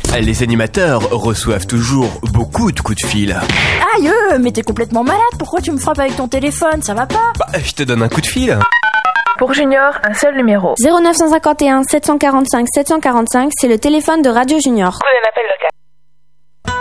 Les animateurs reçoivent toujours beaucoup de coups de fil. Aïe, mais t'es complètement malade, pourquoi tu me frappes avec ton téléphone, ça va pas? Je te donne un coup de fil. Pour Junior, un seul numéro. 0951 745 745, c'est le téléphone de Radio Junior. Un appel local.